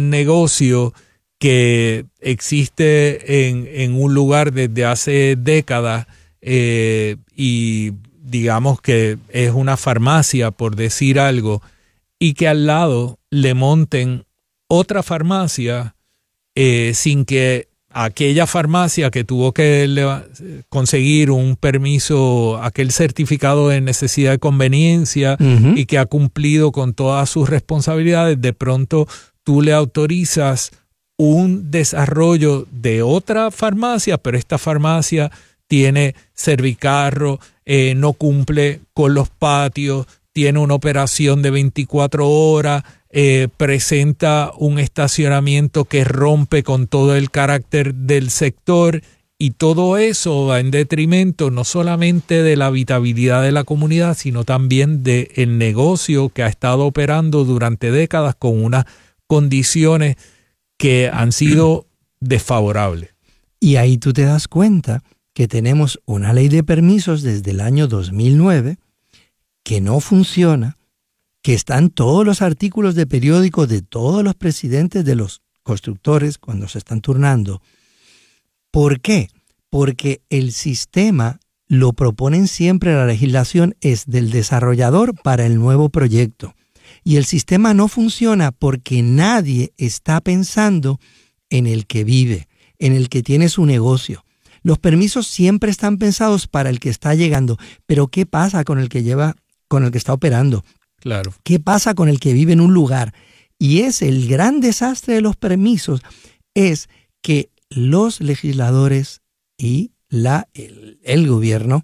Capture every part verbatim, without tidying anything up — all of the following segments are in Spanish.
un negocio que existe en, en un lugar desde hace décadas eh, y digamos que es una farmacia, por decir algo, y que al lado le monten otra farmacia eh, sin que aquella farmacia que tuvo que le, conseguir un permiso, aquel certificado de necesidad de conveniencia uh-huh. y que ha cumplido con todas sus responsabilidades, de pronto tú le autorizas un desarrollo de otra farmacia, pero esta farmacia tiene servicarro, eh, no cumple con los patios, tiene una operación de veinticuatro horas, eh, presenta un estacionamiento que rompe con todo el carácter del sector, y todo eso va en detrimento no solamente de la habitabilidad de la comunidad, sino también del negocio que ha estado operando durante décadas con unas condiciones que han sido desfavorables. Y ahí tú te das cuenta que tenemos una ley de permisos desde el año dos mil nueve que no funciona, que están todos los artículos de periódico de todos los presidentes de los constructores cuando se están turnando. ¿Por qué? Porque el sistema, lo proponen siempre, la legislación es del desarrollador para el nuevo proyecto. Y el sistema no funciona porque nadie está pensando en el que vive, en el que tiene su negocio. Los permisos siempre están pensados para el que está llegando, pero ¿qué pasa con el que lleva, con el que está operando? Claro. ¿Qué pasa con el que vive en un lugar? Y es el gran desastre de los permisos, es que los legisladores y la, el, el gobierno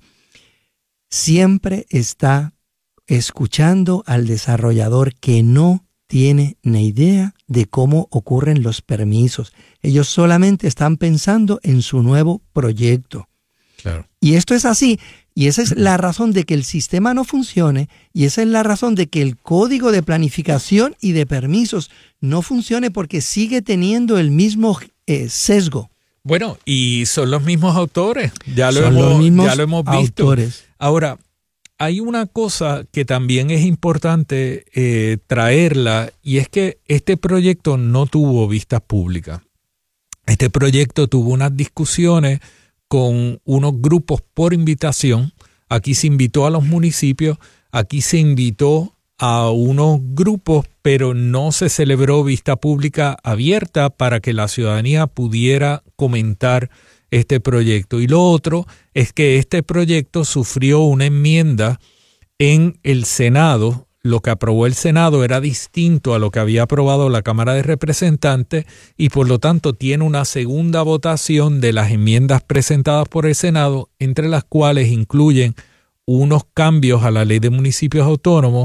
siempre está escuchando al desarrollador que no tiene ni idea de cómo ocurren los permisos. Ellos solamente están pensando en su nuevo proyecto. Claro. Y esto es así. Y esa es la razón de que el sistema no funcione, y esa es la razón de que el código de planificación y de permisos no funcione, porque sigue teniendo el mismo eh, sesgo. Bueno, y son los mismos autores. Ya lo, son hemos, los mismos ya lo hemos visto. Autores. Ahora, hay una cosa que también es importante eh, traerla, y es que este proyecto no tuvo vistas públicas. Este proyecto tuvo unas discusiones con unos grupos por invitación. Aquí se invitó a los municipios, aquí se invitó a unos grupos, pero no se celebró vista pública abierta para que la ciudadanía pudiera comentar este proyecto. Y lo otro es que este proyecto sufrió una enmienda en el Senado. Lo que aprobó el Senado era distinto a lo que había aprobado la Cámara de Representantes, y por lo tanto tiene una segunda votación de las enmiendas presentadas por el Senado, entre las cuales incluyen unos cambios a la Ley de Municipios Autónomos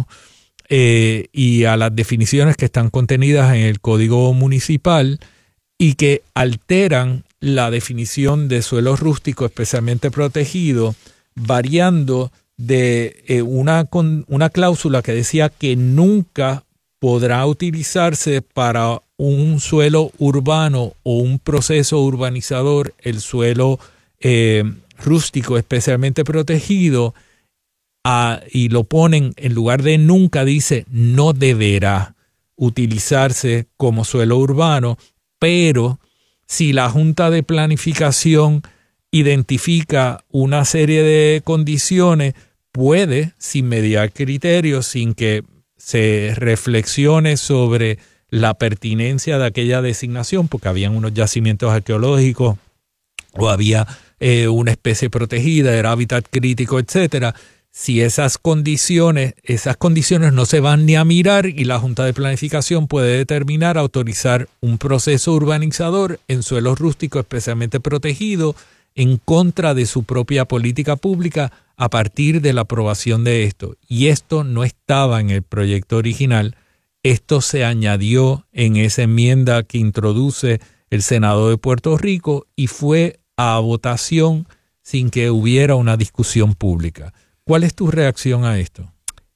eh, y a las definiciones que están contenidas en el Código Municipal, y que alteran la definición de suelo rústico especialmente protegido, variando de eh, una, con, una cláusula que decía que nunca podrá utilizarse para un suelo urbano o un proceso urbanizador el suelo eh, rústico especialmente protegido, a, y lo ponen en lugar de nunca, dice no deberá utilizarse como suelo urbano, pero si la Junta de Planificación identifica una serie de condiciones, puede, sin mediar criterios, sin que se reflexione sobre la pertinencia de aquella designación, porque habían unos yacimientos arqueológicos o había eh, una especie protegida, era hábitat crítico, etcétera. Si esas condiciones, esas condiciones no se van ni a mirar, y la Junta de Planificación puede determinar autorizar un proceso urbanizador en suelos rústicos especialmente protegidos en contra de su propia política pública a partir de la aprobación de esto. Y esto no estaba en el proyecto original. Esto se añadió en esa enmienda que introduce el Senado de Puerto Rico y fue a votación sin que hubiera una discusión pública. ¿Cuál es tu reacción a esto?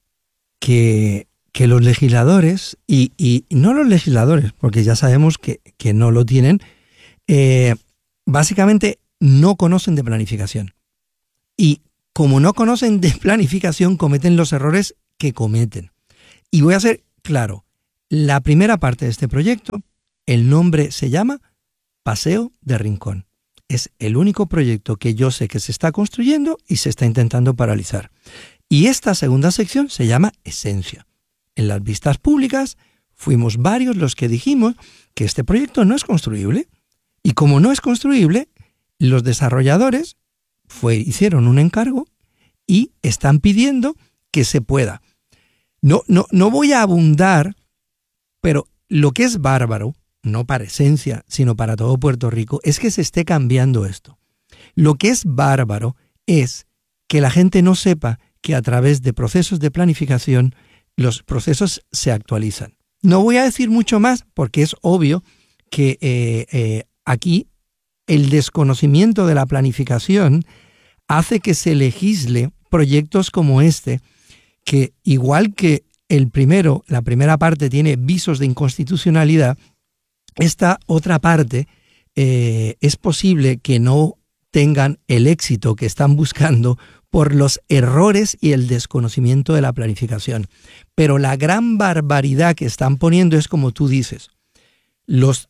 Que, que los legisladores, y, y no los legisladores, porque ya sabemos que, que no lo tienen, eh, básicamente no conocen de planificación. Y como no conocen de planificación, cometen los errores que cometen. Y voy a ser claro, la primera parte de este proyecto El nombre se llama Paseo de Rincón. Es el único proyecto que yo sé que se está construyendo y se está intentando paralizar. Y esta segunda sección se llama Esencia. En las vistas públicas fuimos varios los que dijimos que este proyecto no es construible. Y como no es construible, los desarrolladores fue, hicieron un encargo y están pidiendo que se pueda. No, no, no voy a abundar, pero lo que es bárbaro, no para Esencia, sino para todo Puerto Rico, es que se esté cambiando esto. Lo que es bárbaro es que la gente no sepa que a través de procesos de planificación los procesos se actualizan. No voy a decir mucho más porque es obvio que eh, eh, aquí el desconocimiento de la planificación hace que se legisle proyectos como este, que igual que el primero, la primera parte tiene visos de inconstitucionalidad, esta otra parte eh, es posible que no tengan el éxito que están buscando por los errores y el desconocimiento de la planificación. Pero la gran barbaridad que están poniendo es como tú dices, los,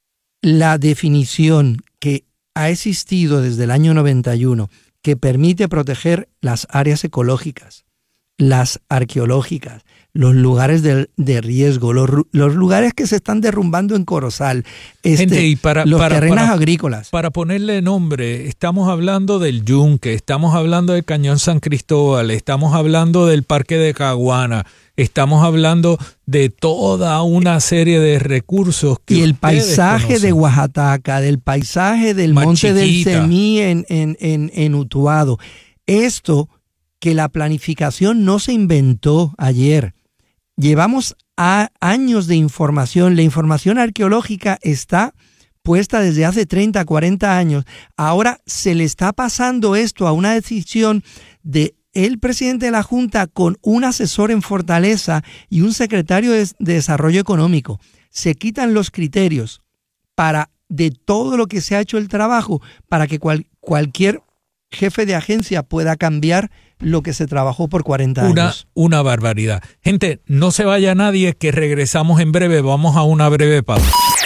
la definición que ha existido desde el año noventa y uno que permite proteger las áreas ecológicas, las arqueológicas, los lugares de, de riesgo, los, los lugares que se están derrumbando en Corozal, este, Gente, y para, los para, terrenos para, agrícolas. Para ponerle nombre, estamos hablando del Yunque, estamos hablando del Cañón San Cristóbal, estamos hablando del Parque de Caguana, estamos hablando de toda una serie de recursos que y el paisaje conocen. De Oaxaca, del paisaje del Más Monte chiquita. del Semí en, en, en, en Utuado. Esto que la planificación no se inventó ayer. Llevamos a años de información. La información arqueológica está puesta desde hace treinta, cuarenta años. Ahora se le está pasando esto a una decisión de el presidente de la Junta con un asesor en Fortaleza y un secretario de, de Desarrollo Económico. Se quitan los criterios para de todo lo que se ha hecho el trabajo para que cual, cualquier jefe de agencia pueda cambiar lo que se trabajó por cuarenta una, años. Una barbaridad. Gente, no se vaya nadie, que regresamos en breve. Vamos a una breve pausa.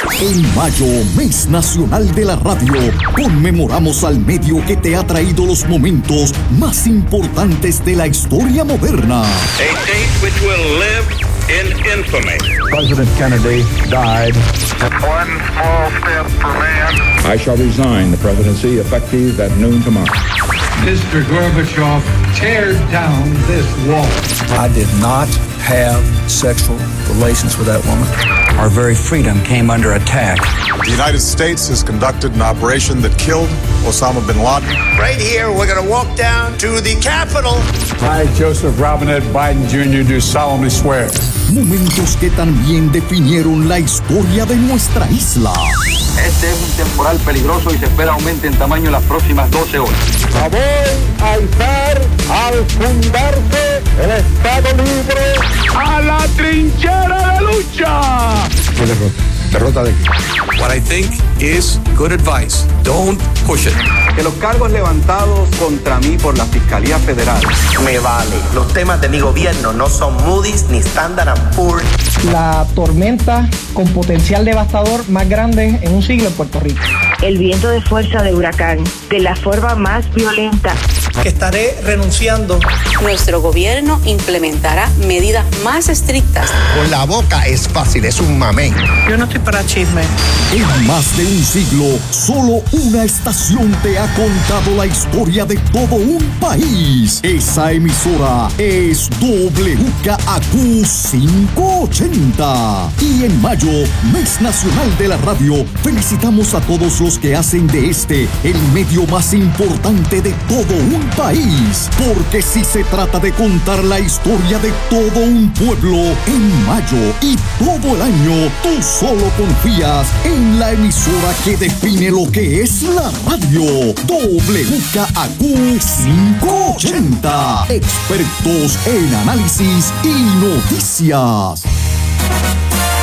En mayo, Mes Nacional de la Radio, conmemoramos al medio que te ha traído los momentos más importantes de la historia moderna. A date which will live in infamy. President Kennedy died. One small step for man. I shall resign the presidency effective at noon tomorrow. Mister Gorbachev, tear down this wall. I did not have sexual relations with that woman. Our very freedom came under attack. The United States has conducted an operation that killed Osama bin Laden. Right here, we're going to walk down to the Capitol. I, Joseph Robinette Biden Junior, do solemnly swear. Momentos que también definieron la historia de nuestra isla. Este es un temporal peligroso y se espera aumente en tamaño en las próximas doce horas. La voy a izar al fundarse el Estado Libre a la trinchera de lucha. ¿Qué derrota? ¿Derrota de qué? What I think is good advice. Don't push it. Que los cargos levantados contra mí por la Fiscalía Federal. Me vale. Los temas de mi gobierno no son Moody's ni Standard and Poor's. La tormenta con potencial devastador más grande en un siglo en Puerto Rico. El viento de fuerza de huracán, de la forma más violenta. Estaré renunciando. Nuestro gobierno implementará medidas más estrictas. Con la boca es fácil, es un mamey. Yo no estoy para chisme. En más de un siglo, solo una estación te ha contado la historia de todo un país. Esa emisora es W K A Q quinientos ochenta. Y en mayo, Mes Nacional de la Radio, felicitamos a todos los que hacen de este el medio más importante de todo un país. Porque si se trata de contar la historia de todo un pueblo, en mayo y todo el año, tú solo confías en la emisora que define lo que es la radio. W K A Q quinientos ochenta. Expertos en análisis y noticias.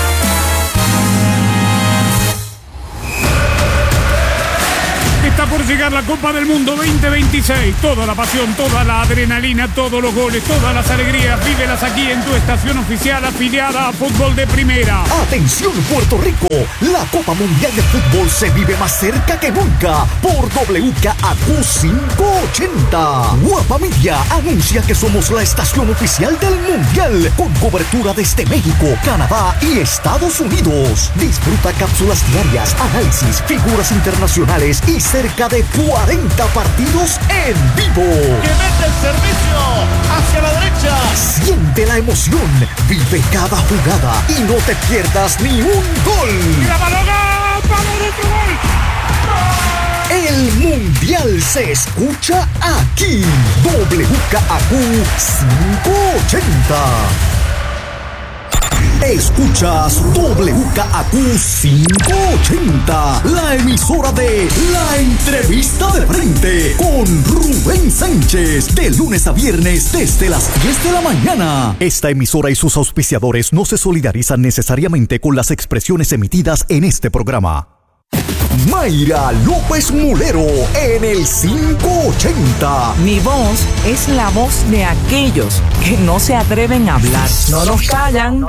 Está por llegar la Copa del Mundo veinte veintiséis. Toda la pasión, toda la adrenalina, todos los goles, todas las alegrías, vívelas aquí en tu estación oficial afiliada a Fútbol de Primera. Atención Puerto Rico, la Copa Mundial de Fútbol se vive más cerca que nunca por W K A Q quinientos ochenta. Guapa Media anuncia que somos la estación oficial del Mundial con cobertura desde México, Canadá y Estados Unidos. Disfruta cápsulas diarias, análisis, figuras internacionales y cerca de cuarenta partidos en vivo. ¡Que mete el servicio hacia la derecha! Siente la emoción, vive cada jugada y no te pierdas ni un gol. ¡La Baloga! ¡Favorito gol! El Mundial se escucha aquí. W K A Q quinientos ochenta. Escuchas W K A Q quinientos ochenta, la emisora de La Entrevista de Frente con Rubén Sánchez, de lunes a viernes desde las diez de la mañana. Esta emisora y sus auspiciadores no se solidarizan necesariamente con las expresiones emitidas en este programa. Mayra López Mulero en el quinientos ochenta. Mi voz es la voz de aquellos que no se atreven a hablar. No nos callan.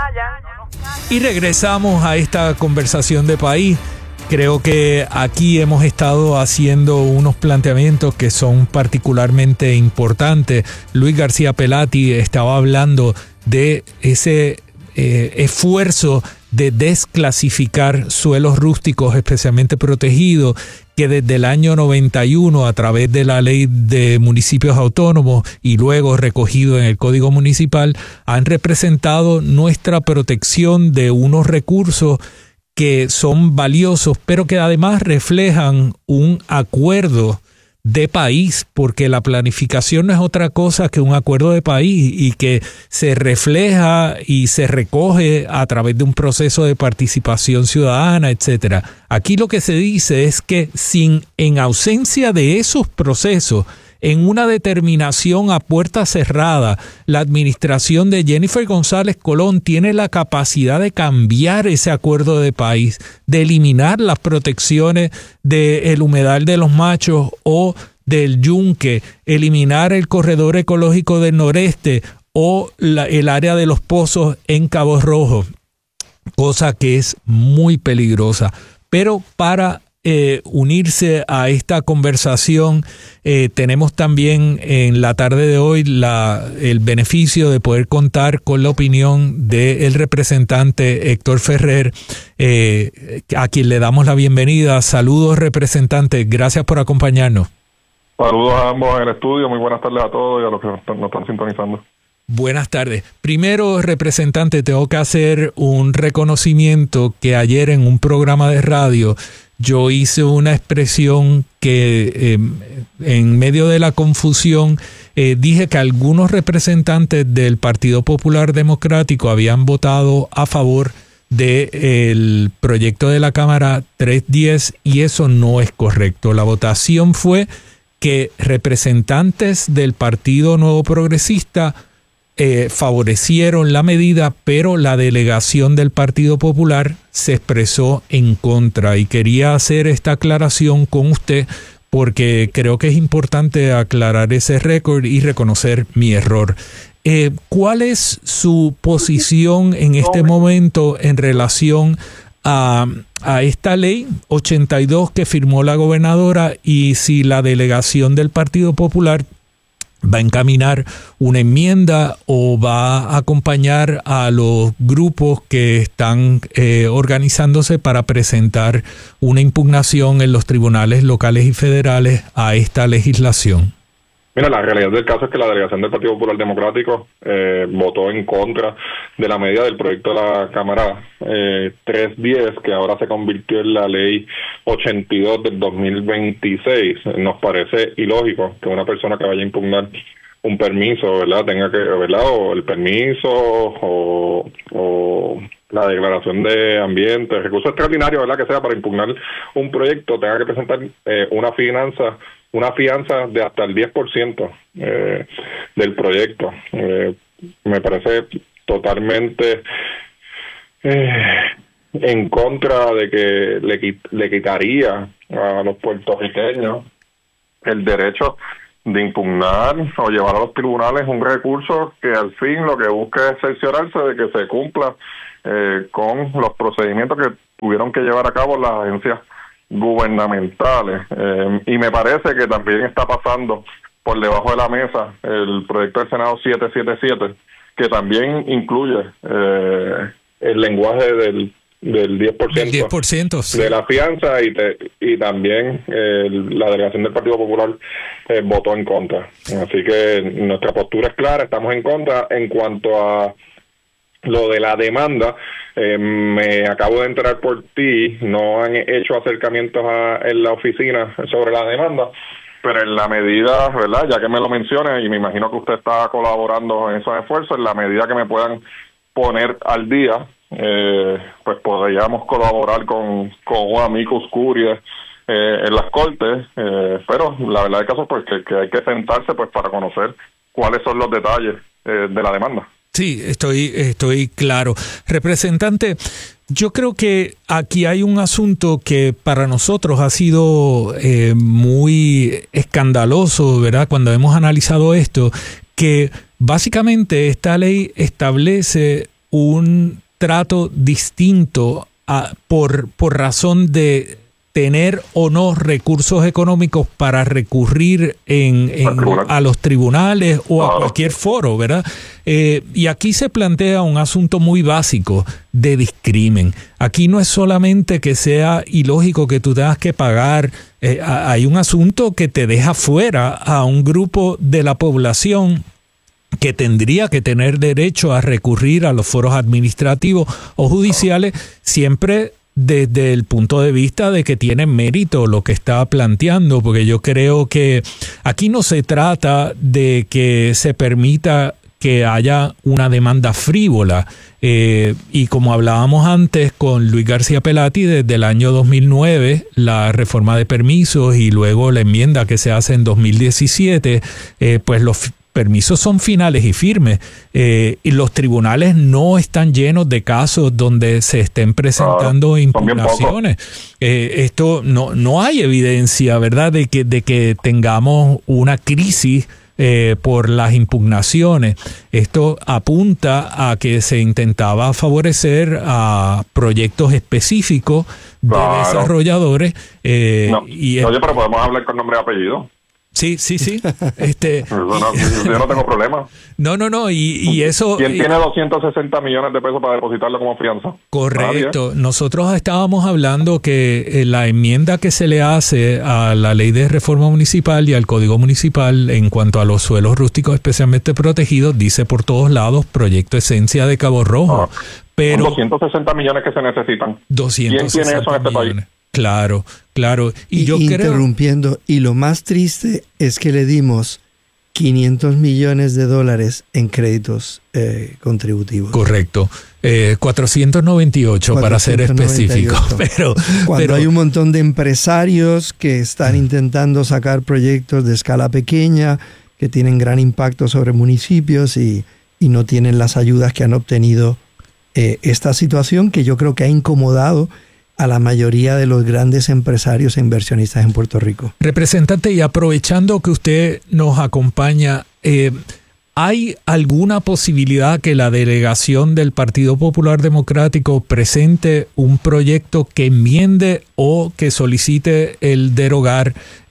Y regresamos a esta conversación de país. Creo que aquí hemos estado haciendo unos planteamientos que son particularmente importantes. Luis García Pelati estaba hablando de ese eh, esfuerzo de desclasificar suelos rústicos especialmente protegidos, que desde el año noventa y uno, a través de la ley de municipios autónomos y luego recogido en el Código Municipal, han representado nuestra protección de unos recursos que son valiosos, pero que además reflejan un acuerdo de país, porque la planificación no es otra cosa que un acuerdo de país y que se refleja y se recoge a través de un proceso de participación ciudadana, etcétera. Aquí lo que se dice es que sin, en ausencia de esos procesos, en una determinación a puerta cerrada, la administración de Jennifer González Colón tiene la capacidad de cambiar ese acuerdo de país, de eliminar las protecciones del humedal de los Machos o del Yunque, eliminar el corredor ecológico del noreste o la, el área de los pozos en Cabo Rojo, cosa que es muy peligrosa. Pero para Eh, unirse a esta conversación, eh, tenemos también en la tarde de hoy la, el beneficio de poder contar con la opinión del representante Héctor Ferrer, eh, a quien le damos la bienvenida. Saludos, representante, gracias por acompañarnos. Saludos a ambos en el estudio, muy buenas tardes a todos y a los que nos, nos están sintonizando. Buenas tardes. Primero, representante, tengo que hacer un reconocimiento que ayer en un programa de radio yo hice una expresión que eh, en medio de la confusión eh, dije que algunos representantes del Partido Popular Democrático habían votado a favor del proyecto de la Cámara trescientos diez y eso no es correcto. La votación fue que representantes del Partido Nuevo Progresista Eh, favorecieron la medida, pero la delegación del Partido Popular se expresó en contra y quería hacer esta aclaración con usted porque creo que es importante aclarar ese récord y reconocer mi error. Eh, ¿Cuál es su posición en este momento en relación a, a esta ley ochenta y dos que firmó la gobernadora y si la delegación del Partido Popular va a encaminar una enmienda o va a acompañar a los grupos que están eh, organizándose para presentar una impugnación en los tribunales locales y federales a esta legislación? Mira, la realidad del caso es que la delegación del Partido Popular Democrático eh, votó en contra de la medida del proyecto de la Cámara eh, trescientos diez, que ahora se convirtió en la ley ochenta y dos del dos mil veintiséis. Nos parece ilógico que una persona que vaya a impugnar un permiso, ¿verdad?, tenga que, ¿verdad?, o el permiso o, o la declaración de ambiente, recurso extraordinario, ¿verdad?, que sea para impugnar un proyecto, tenga que presentar eh, una fianza una fianza de hasta el diez por ciento eh, del proyecto. Eh, me parece totalmente eh, en contra de que le, le quitaría a los puertorriqueños el derecho de impugnar o llevar a los tribunales un recurso que al fin lo que busca es cerciorarse de que se cumpla eh, con los procedimientos que tuvieron que llevar a cabo las agencias gubernamentales. Eh, y me parece que también está pasando por debajo de la mesa el proyecto del Senado siete setenta y siete, que también incluye eh, el lenguaje del del diez por ciento, diez por ciento sí. de la fianza y te, y también eh, la delegación del Partido Popular eh, votó en contra. Así que nuestra postura es clara, estamos en contra. En cuanto a lo de la demanda, eh, me acabo de enterar por ti, no han hecho acercamientos a, en la oficina sobre la demanda, pero en la medida, ¿verdad? Ya que me lo mencionas y me imagino que usted está colaborando en esos esfuerzos, en la medida que me puedan poner al día, Eh, pues podríamos colaborar con, con un amicus curiae eh, en las cortes, eh, pero la verdad del caso es pues, que, que hay que sentarse pues para conocer cuáles son los detalles eh, de la demanda. Sí, estoy, estoy claro. Representante, yo creo que aquí hay un asunto que para nosotros ha sido eh, muy escandaloso, ¿verdad? Cuando hemos analizado esto, que básicamente esta ley establece un trato distinto a, por, por razón de tener o no recursos económicos para recurrir en, en, a los tribunales o a cualquier foro, ¿verdad? Eh, y aquí se plantea un asunto muy básico de discrimen. Aquí no es solamente que sea ilógico que tú tengas que pagar, eh, hay un asunto que te deja fuera a un grupo de la población que tendría que tener derecho a recurrir a los foros administrativos o judiciales, siempre desde el punto de vista de que tiene mérito lo que está planteando, porque yo creo que aquí no se trata de que se permita que haya una demanda frívola. Eh, y como hablábamos antes con Luis García Pelati, desde el año dos mil nueve, la reforma de permisos y luego la enmienda que se hace en dos mil diecisiete, eh, pues los permisos son finales y firmes, eh, y los tribunales no están llenos de casos donde se estén presentando ah, impugnaciones. Eh, esto no no hay evidencia, ¿verdad?, de que de que tengamos una crisis eh, por las impugnaciones. Esto apunta a que se intentaba favorecer a proyectos específicos de claro. desarrolladores. Eh, no. y Oye, pero podemos hablar con nombre y apellido. Sí, sí, sí. Este, no, yo no tengo problema. No, no, no. Y, y eso. ¿Quién y, tiene doscientos sesenta millones de pesos para depositarlo como fianza? Correcto. Nadie. Nosotros estábamos hablando que la enmienda que se le hace a la ley de reforma municipal y al código municipal en cuanto a los suelos rústicos especialmente protegidos dice por todos lados proyecto Esencia de Cabo Rojo. Ah, pero doscientos sesenta millones que se necesitan. doscientos sesenta ¿Quién tiene eso en este millones? país? Claro, claro. Y, y yo interrumpiendo, creo... y lo más triste es que le dimos quinientos millones de dólares en créditos eh, contributivos. Correcto. Eh, cuatrocientos noventa y ocho para ser específico. Pero, Cuando pero... hay un montón de empresarios que están intentando sacar proyectos de escala pequeña, que tienen gran impacto sobre municipios y, y no tienen las ayudas que han obtenido, eh, esta situación que yo creo que ha incomodado a la mayoría de los grandes empresarios e inversionistas en Puerto Rico. Representante, y aprovechando que usted nos acompaña, eh, ¿hay alguna posibilidad que la delegación del Partido Popular Democrático presente un proyecto que enmiende o que solicite el derogar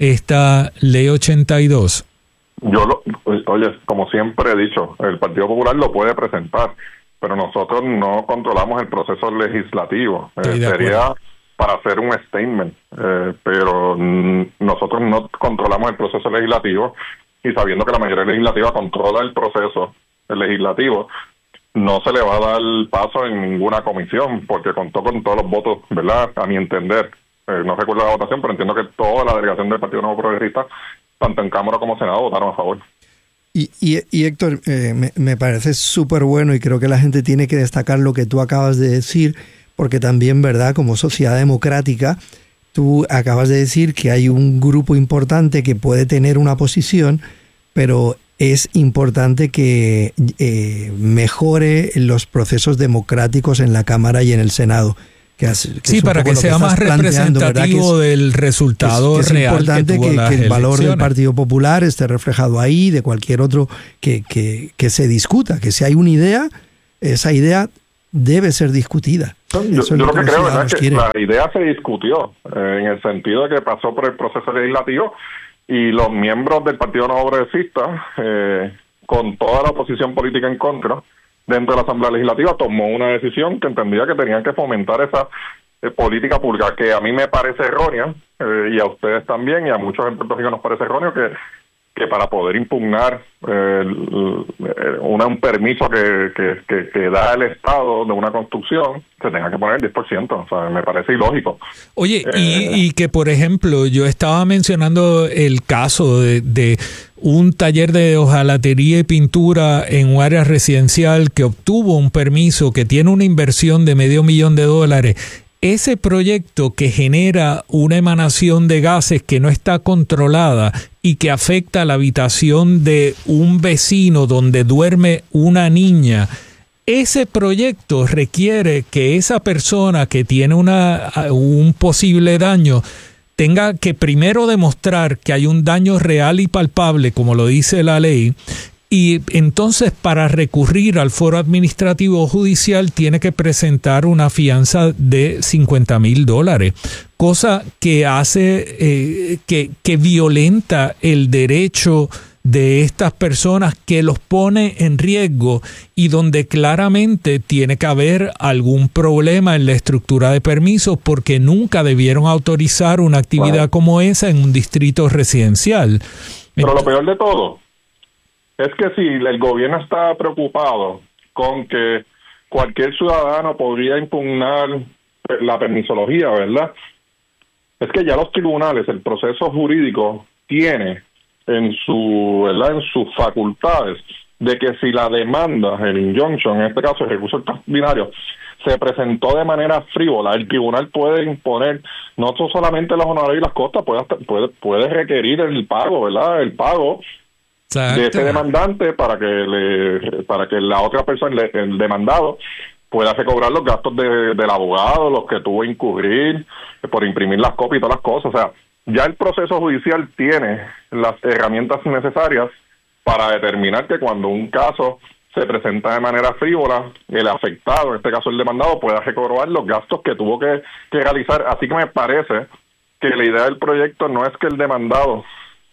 esta ley ochenta y dos? Yo, lo, oye, como siempre he dicho, el Partido Popular lo puede presentar, pero nosotros no controlamos el proceso legislativo. Eh, sería para hacer un statement, eh, pero n- nosotros no controlamos el proceso legislativo, y sabiendo que la mayoría legislativa controla el proceso legislativo, no se le va a dar paso en ninguna comisión, porque contó con todos los votos, ¿verdad?, a mi entender. Eh, no recuerdo la votación, pero entiendo que toda la delegación del Partido Nuevo Progresista, tanto en Cámara como Senado, votaron a favor. Y, y, y Héctor, eh, me, me parece súper bueno, y creo que la gente tiene que destacar lo que tú acabas de decir, porque también, ¿verdad?, como sociedad democrática, tú acabas de decir que hay un grupo importante que puede tener una posición, pero es importante que eh, mejore los procesos democráticos en la Cámara y en el Senado, que Que hace, que sí, para que sea más representativo que es, del resultado que es, que es real. Importante que, tuvo que, las que el valor elecciones. del Partido Popular esté reflejado ahí, de cualquier otro que, que, que se discuta, que si hay una idea, esa idea debe ser discutida. Yo, yo lo que creo es que quieren. La idea se discutió eh, en el sentido de que pasó por el proceso legislativo y los miembros del Partido No Progresista, eh, con toda la oposición política en contra, dentro de la Asamblea Legislativa tomó una decisión que entendía que tenían que fomentar esa eh, política pública, que a mí me parece errónea, eh, y a ustedes también, y a muchos en Puerto Rico nos parece erróneo, que, que para poder impugnar eh, una, un permiso que, que, que, que da el Estado de una construcción, se tenga que poner el diez por ciento. O sea, me parece ilógico. Oye, eh, y, y que, por ejemplo, yo estaba mencionando el caso de... de un taller de hojalatería y pintura en un área residencial que obtuvo un permiso que tiene una inversión de medio millón de dólares. Ese proyecto que genera una emanación de gases que no está controlada y que afecta la habitación de un vecino donde duerme una niña, ese proyecto requiere que esa persona que tiene una, un posible daño tenga que primero demostrar que hay un daño real y palpable, como lo dice la ley, y entonces para recurrir al foro administrativo judicial tiene que presentar una fianza de cincuenta mil dólares, cosa que hace, eh, que, que violenta el derecho de estas personas, que los pone en riesgo y donde claramente tiene que haber algún problema en la estructura de permisos, porque nunca debieron autorizar una actividad bueno. como esa en un distrito residencial. Pero lo peor de todo es que si el gobierno está preocupado con que cualquier ciudadano podría impugnar la permisología, ¿verdad? Es que ya los tribunales, el proceso jurídico tiene en su, ¿verdad?, en sus facultades de que si la demanda, el injunction, en este caso el recurso extraordinario, se presentó de manera frívola, el tribunal puede imponer no solamente los honorarios y las costas, puede, hasta, puede puede requerir el pago, ¿verdad?, el pago Exacto. de ese demandante para que le para que la otra persona, el, el demandado, pueda recobrar los gastos de, del abogado, los que tuvo que incurrir por imprimir las copias y todas las cosas. O sea, ya el proceso judicial tiene las herramientas necesarias para determinar que cuando un caso se presenta de manera frívola, el afectado, en este caso el demandado, pueda recobrar los gastos que tuvo que, que realizar. Así que me parece que la idea del proyecto no es que el demandado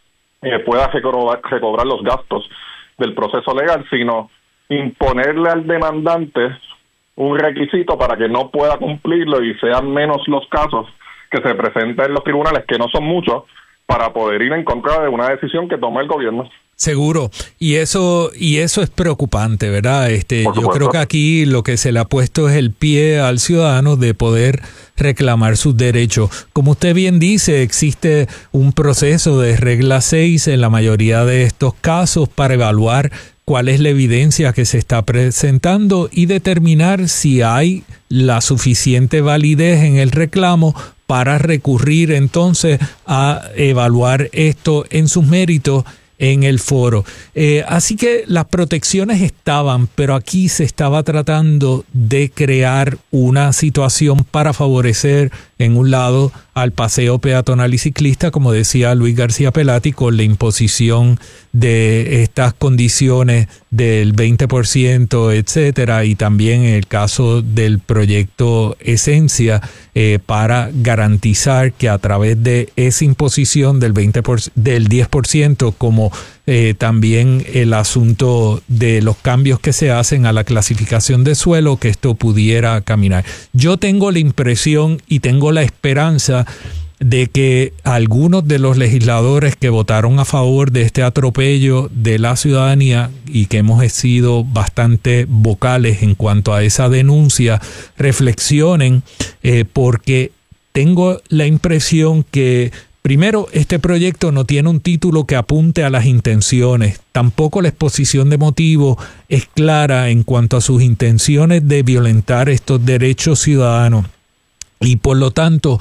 eh, pueda recobrar, recobrar los gastos del proceso legal, sino imponerle al demandante un requisito para que no pueda cumplirlo y sean menos los casos que se presenten en los tribunales, que no son muchos, para poder ir en contra de una decisión que toma el gobierno. Seguro, y eso y eso es preocupante, ¿verdad? Este, yo creo que aquí lo que se le ha puesto es el pie al ciudadano de poder reclamar sus derechos. Como usted bien dice, existe un proceso de regla seis en la mayoría de estos casos para evaluar cuál es la evidencia que se está presentando y determinar si hay la suficiente validez en el reclamo para recurrir entonces a evaluar esto en sus méritos en el foro. Eh, así que las protecciones estaban, pero aquí se estaba tratando de crear una situación para favorecer, en un lado, al paseo peatonal y ciclista, como decía Luis García Pelati, con la imposición de estas condiciones del veinte por ciento, etcétera, y también en el caso del proyecto Esencia, eh, para garantizar que a través de esa imposición del veinte por ciento, del diez por ciento, como eh, también el asunto de los cambios que se hacen a la clasificación de suelo, que esto pudiera caminar. Yo tengo la impresión y tengo la esperanza de que algunos de los legisladores que votaron a favor de este atropello de la ciudadanía y que hemos sido bastante vocales en cuanto a esa denuncia, reflexionen, eh, porque tengo la impresión que primero, este proyecto no tiene un título que apunte a las intenciones. Tampoco la exposición de motivos es clara en cuanto a sus intenciones de violentar estos derechos ciudadanos. Y por lo tanto,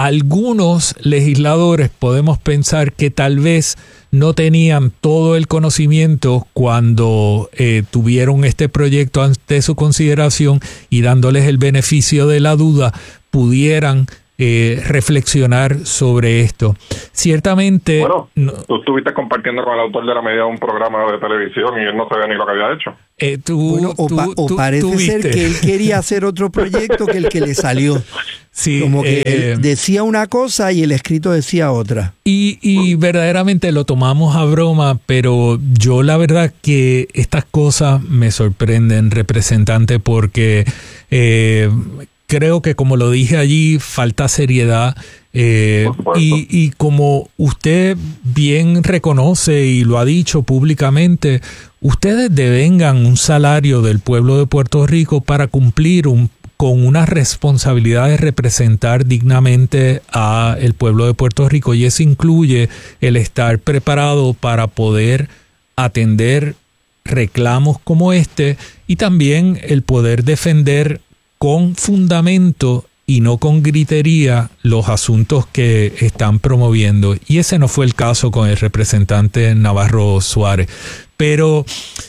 algunos legisladores podemos pensar que tal vez no tenían todo el conocimiento cuando eh, tuvieron este proyecto ante su consideración, y dándoles el beneficio de la duda, pudieran eh, reflexionar sobre esto. Ciertamente... Bueno, no, tú estuviste compartiendo con el autor de la medida un programa de televisión y él no sabía ni lo que había hecho. Eh, tú, bueno, o, tú, pa- o tú, parece tú ser que él quería hacer otro proyecto que el que le salió. Sí, como que eh, él decía una cosa y el escrito decía otra. Y, y verdaderamente lo tomamos a broma, pero yo la verdad que estas cosas me sorprenden, representante, porque eh, creo que, como lo dije allí, falta seriedad. Eh, y, y como usted bien reconoce y lo ha dicho públicamente, ustedes devengan un salario del pueblo de Puerto Rico para cumplir un con una responsabilidad de representar dignamente a el pueblo de Puerto Rico, y eso incluye el estar preparado para poder atender reclamos como este y también el poder defender con fundamento y no con gritería los asuntos que están promoviendo. Y ese no fue el caso con el representante Navarro Suárez. Pero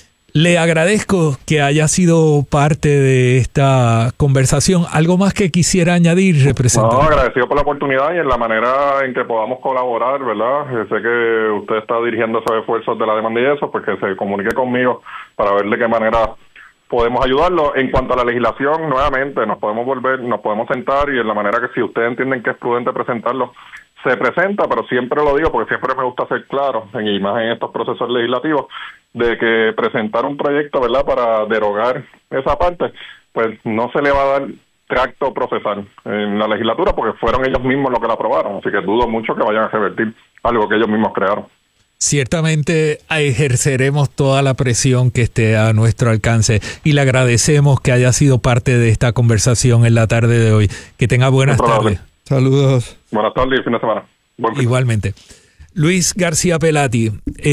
le agradezco que haya sido parte de esta conversación. ¿Algo más que quisiera añadir, representante? No, agradecido por la oportunidad y en la manera en que podamos colaborar, ¿verdad? Eh, sé que usted está dirigiendo esos esfuerzos de la demanda y eso, pues que se comunique conmigo para ver de qué manera podemos ayudarlo. En cuanto a la legislación, nuevamente, nos podemos volver, nos podemos sentar y en la manera que si ustedes entienden que es prudente presentarlo, se presenta, pero siempre lo digo porque siempre me gusta ser claro, y más en estos procesos legislativos, de que presentar un proyecto, ¿verdad?, para derogar esa parte, pues no se le va a dar tracto procesal en la legislatura porque fueron ellos mismos los que la aprobaron, así que dudo mucho que vayan a revertir algo que ellos mismos crearon. Ciertamente ejerceremos toda la presión que esté a nuestro alcance y le agradecemos que haya sido parte de esta conversación en la tarde de hoy. Que tenga buenas tardes. Saludos. Buenas tardes y fin de semana. Buen Igualmente. Luis García Pelati,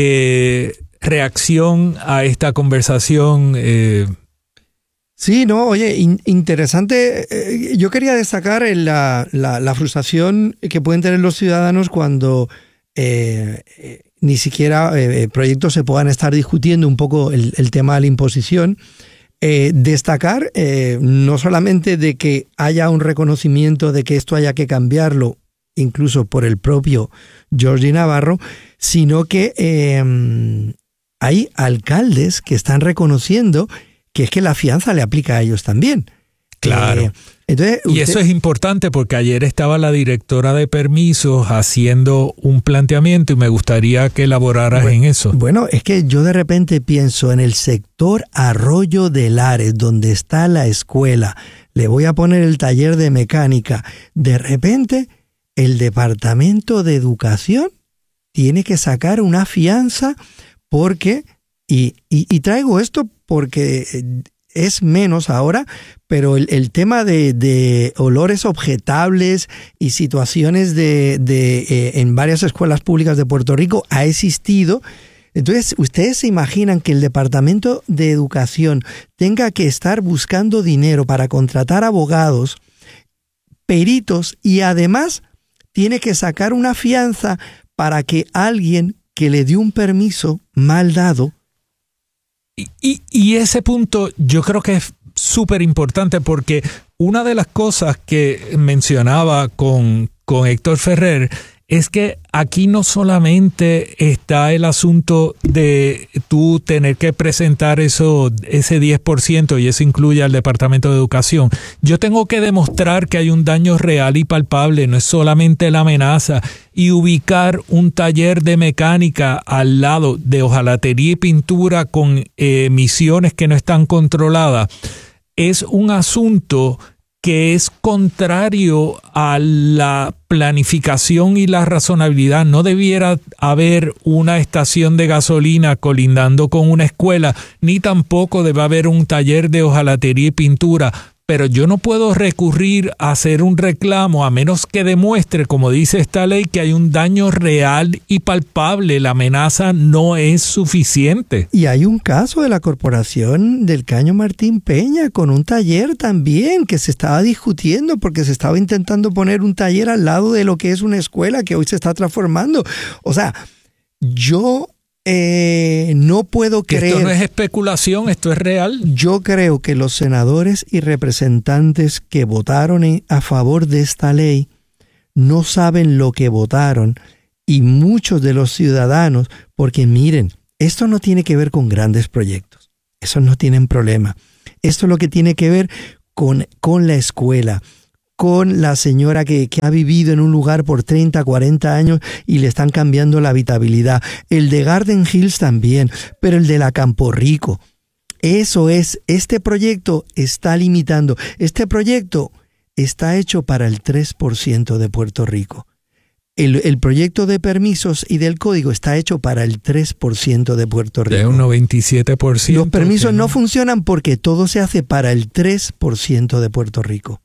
eh, reacción a esta conversación. Eh, Sí, no, oye, in, interesante. Eh, yo quería destacar la, la, la frustración que pueden tener los ciudadanos cuando eh, eh, ni siquiera eh, proyectos se puedan estar discutiendo un poco el, el tema de la imposición. Eh, destacar eh, no solamente de que haya un reconocimiento de que esto haya que cambiarlo, incluso por el propio Jordi Navarro, sino que eh, hay alcaldes que están reconociendo que es que la fianza le aplica a ellos también. Claro. Eh, entonces, y usted... eso es importante porque ayer estaba la directora de permisos haciendo un planteamiento y me gustaría que elaboraras bueno, en eso. Bueno, es que yo de repente pienso en el sector Arroyo de Lares, donde está la escuela, le voy a poner el taller de mecánica. De repente, el Departamento de Educación tiene que sacar una fianza porque, y, y, y traigo esto porque es menos ahora, pero el, el tema de, de olores objetables y situaciones de, de eh, en varias escuelas públicas de Puerto Rico ha existido. Entonces, ¿ustedes se imaginan que el Departamento de Educación tenga que estar buscando dinero para contratar abogados, peritos, y además tiene que sacar una fianza para que alguien que le dio un permiso mal dado? Y, y, y ese punto yo creo que es súper importante porque una de las cosas que mencionaba con, con Héctor Ferrer es que aquí no solamente está el asunto de tú tener que presentar eso, ese diez por ciento, y eso incluye al Departamento de Educación. Yo tengo que demostrar que hay un daño real y palpable, no es solamente la amenaza. Y ubicar un taller de mecánica al lado de hojalatería y pintura con emisiones que no están controladas es un asunto que es contrario a la planificación y la razonabilidad. No debiera haber una estación de gasolina colindando con una escuela, ni tampoco debe haber un taller de hojalatería y pintura. Pero yo no puedo recurrir a hacer un reclamo a menos que demuestre, como dice esta ley, que hay un daño real y palpable. La amenaza no es suficiente. Y hay un caso de la Corporación del Caño Martín Peña con un taller también que se estaba discutiendo porque se estaba intentando poner un taller al lado de lo que es una escuela que hoy se está transformando. O sea, yo Eh, no puedo creer. Esto no es especulación, esto es real. Yo creo que los senadores y representantes que votaron en, a favor de esta ley no saben lo que votaron, y muchos de los ciudadanos, porque miren, esto no tiene que ver con grandes proyectos, esos no tienen problema. Esto es lo que tiene que ver con, con la escuela, con la señora que, que ha vivido en un lugar por treinta, cuarenta años y le están cambiando la habitabilidad. El de Garden Hills también, pero el de la Campo Rico. Eso es, este proyecto está limitando. Este proyecto está hecho para el tres por ciento de Puerto Rico. El, el proyecto de permisos y del código está hecho para el tres por ciento de Puerto Rico. De un noventa y siete por ciento. Los permisos no funcionan porque todo se hace para el tres por ciento de Puerto Rico.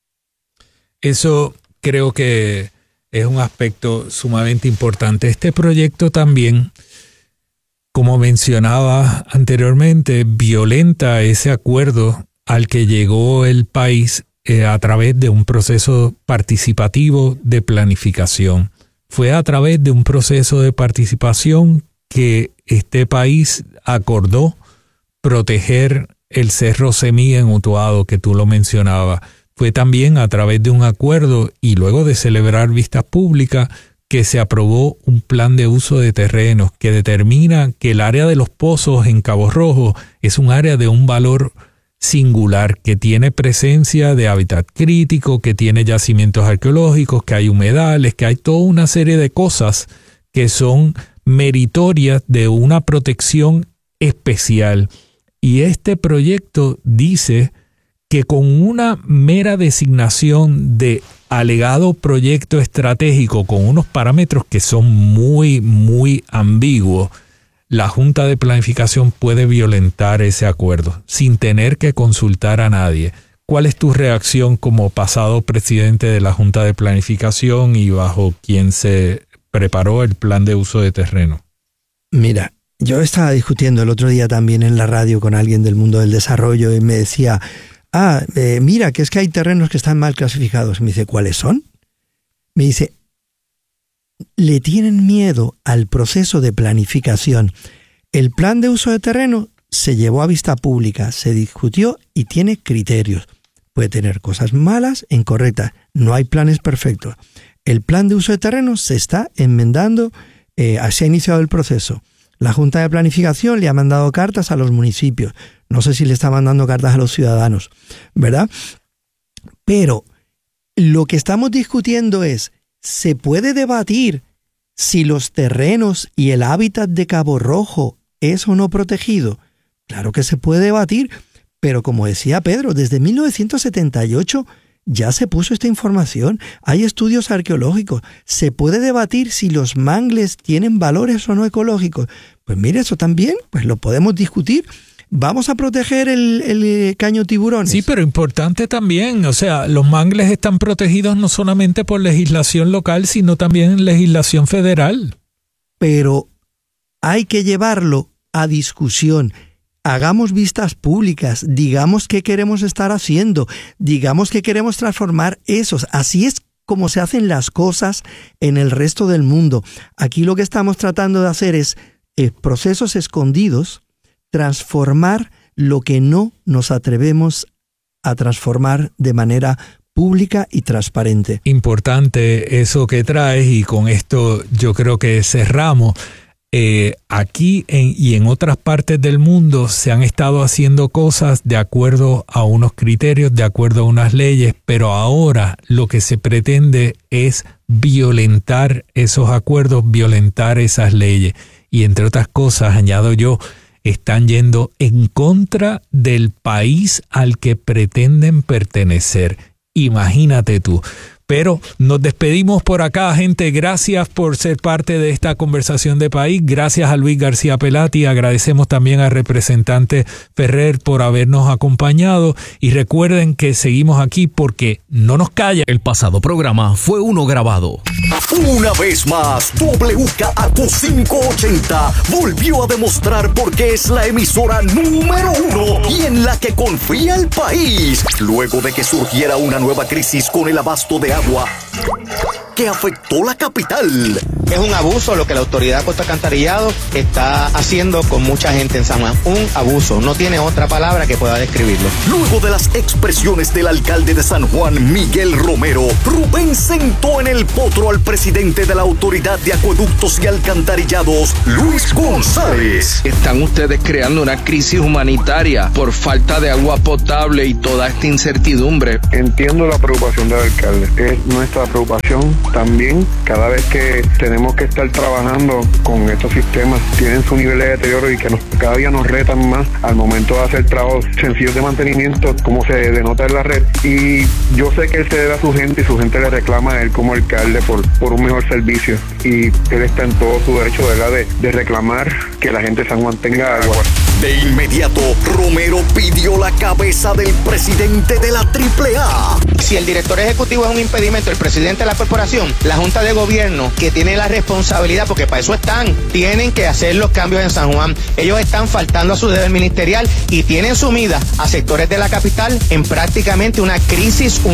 Eso creo que es un aspecto sumamente importante. Este proyecto también, como mencionaba anteriormente, violenta ese acuerdo al que llegó el país eh, a través de un proceso participativo de planificación. Fue a través de un proceso de participación que este país acordó proteger el Cerro Semí en Utuado, que tú lo mencionabas. Fue también a través de un acuerdo y luego de celebrar vistas públicas que se aprobó un plan de uso de terrenos que determina que el área de los pozos en Cabo Rojo es un área de un valor singular, que tiene presencia de hábitat crítico, que tiene yacimientos arqueológicos, que hay humedales, que hay toda una serie de cosas que son meritorias de una protección especial. Y este proyecto dice que con una mera designación de alegado proyecto estratégico con unos parámetros que son muy, muy ambiguos, la Junta de Planificación puede violentar ese acuerdo sin tener que consultar a nadie. ¿Cuál es tu reacción como pasado presidente de la Junta de Planificación y bajo quien se preparó el plan de uso de terreno? Mira, yo estaba discutiendo el otro día también en la radio con alguien del mundo del desarrollo y me decía, ah, eh, mira, que es que hay terrenos que están mal clasificados. Me dice, ¿cuáles son? Me dice, le tienen miedo al proceso de planificación. El plan de uso de terreno se llevó a vista pública, se discutió y tiene criterios. Puede tener cosas malas e incorrectas. No hay planes perfectos. El plan de uso de terreno se está enmendando, eh, se ha iniciado el proceso. La Junta de Planificación le ha mandado cartas a los municipios. No sé si le está mandando cartas a los ciudadanos, ¿verdad? Pero lo que estamos discutiendo es, ¿se puede debatir si los terrenos y el hábitat de Cabo Rojo es o no protegido? Claro que se puede debatir, pero como decía Pedro, desde mil novecientos setenta y ocho ya se puso esta información. Hay estudios arqueológicos. ¿Se puede debatir si los mangles tienen valores o no ecológicos? Pues mire, eso también, pues lo podemos discutir. Vamos a proteger el, el caño tiburones. Sí, pero importante también, o sea, los mangles están protegidos no solamente por legislación local, sino también legislación federal. Pero hay que llevarlo a discusión. Hagamos vistas públicas, digamos qué queremos estar haciendo, digamos que queremos transformar esos. Así es como se hacen las cosas en el resto del mundo. Aquí lo que estamos tratando de hacer es eh, procesos escondidos, transformar lo que no nos atrevemos a transformar de manera pública y transparente. Importante eso que traes, y con esto yo creo que cerramos. Eh, aquí en, y en otras partes del mundo se han estado haciendo cosas de acuerdo a unos criterios, de acuerdo a unas leyes, pero ahora lo que se pretende es violentar esos acuerdos, violentar esas leyes. Y entre otras cosas, añado yo, están yendo en contra del país al que pretenden pertenecer. Imagínate tú. Pero nos despedimos por acá, gente. Gracias por ser parte de esta conversación de país. Gracias a Luis García Pelati. Agradecemos también al representante Ferrer por habernos acompañado. Y recuerden que seguimos aquí porque no nos calla. El pasado programa fue uno grabado. Una vez más, W K A Q quinientos ochenta volvió a demostrar por qué es la emisora número uno y en la que confía el país. Luego de que surgiera una nueva crisis con el abasto de agua, que afectó la capital. Es un abuso lo que la autoridad de Puerto Alcantarillado está haciendo con mucha gente en San Juan. Un abuso, no tiene otra palabra que pueda describirlo. Luego de las expresiones del alcalde de San Juan, Miguel Romero, Rubén sentó en el potro al presidente de la Autoridad de Acueductos y Alcantarillados, Luis González. Están ustedes creando una crisis humanitaria por falta de agua potable y toda esta incertidumbre. Entiendo la preocupación del alcalde. Es nuestra preocupación también. Cada vez que tenemos que estar trabajando con estos sistemas, tienen su nivel de deterioro y que nos, cada día nos retan más al momento de hacer trabajos sencillos de mantenimiento, como se denota en la red. Y yo sé que él se debe a su gente y su gente le reclama a él como alcalde por, por un mejor servicio. Y él está en todo su derecho, ¿verdad?, de, de reclamar que la gente de San Juan tenga agua. De inmediato, Romero pidió la cabeza del presidente de la triple A. Si el director ejecutivo es un impedimento, el presidente de la corporación, la Junta de Gobierno, que tiene la responsabilidad, porque para eso están, tienen que hacer los cambios en San Juan. Ellos están faltando a su deber ministerial y tienen sumida a sectores de la capital en prácticamente una crisis humanitaria.